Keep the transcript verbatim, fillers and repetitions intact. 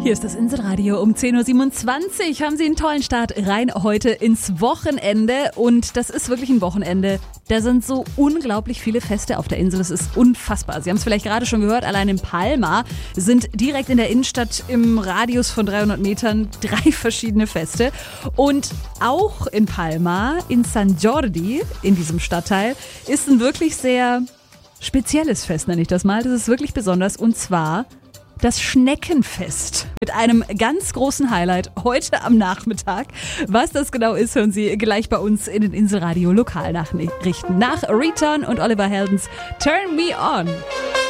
Hier ist das Inselradio um zehn Uhr siebenundzwanzig. Haben Sie einen tollen Start rein heute ins Wochenende. Und das ist wirklich ein Wochenende. Da sind so unglaublich viele Feste auf der Insel. Das ist unfassbar. Sie haben es vielleicht gerade schon gehört. Allein in Palma sind direkt in der Innenstadt im Radius von dreihundert Metern drei verschiedene Feste. Und auch in Palma, in San Jordi, in diesem Stadtteil, ist ein wirklich sehr spezielles Fest, nenne ich das mal. Das ist wirklich besonders. Und zwar das Schneckenfest mit einem ganz großen Highlight heute am Nachmittag. Was das genau ist, hören Sie gleich bei uns in den Inselradio Lokalnachrichten nach Return und Oliver Heldens Turn Me On.